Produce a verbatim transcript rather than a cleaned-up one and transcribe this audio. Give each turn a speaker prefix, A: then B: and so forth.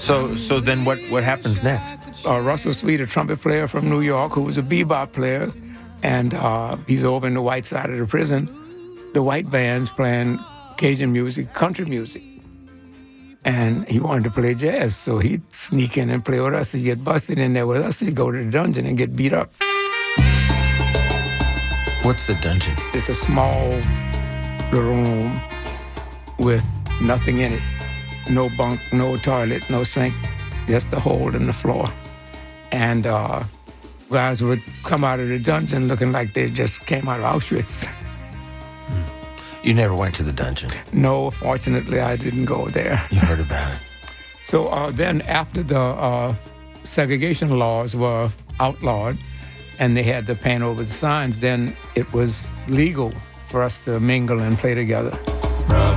A: So so then what, what happens next?
B: Uh, Russell Sweet, a trumpet player from New York, who was a bebop player, and uh, he's over in the white side of the prison. The white band's playing Cajun music, country music. And he wanted to play jazz, so he'd sneak in and play with us. He'd get busted in there with us. He'd go to the dungeon and get beat up.
A: What's the dungeon?
B: It's a small little room with nothing in it. No bunk, no toilet, no sink, just a hole in the floor. And uh, guys would come out of the dungeon looking like they just came out of Auschwitz.
A: Hmm. You never went to the dungeon?
B: No, fortunately, I didn't go there.
A: You heard about it.
B: So uh, then after the uh, segregation laws were outlawed and they had to paint over the signs, then it was legal for us to mingle and play together.